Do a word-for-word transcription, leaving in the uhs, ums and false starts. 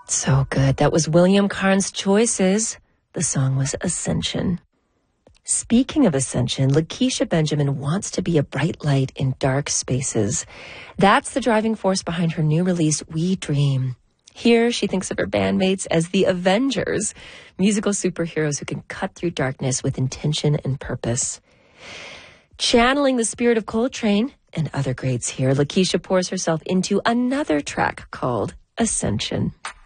So good. That was William Carnes' Choices. The song was Ascension. Speaking of ascension, Lakeisha Benjamin wants to be a bright light in dark spaces. That's the driving force behind her new release, We Dream. Here, she thinks of her bandmates as the Avengers, musical superheroes who can cut through darkness with intention and purpose. Channeling the spirit of Coltrane and other greats here, Lakeisha pours herself into another track called Ascension.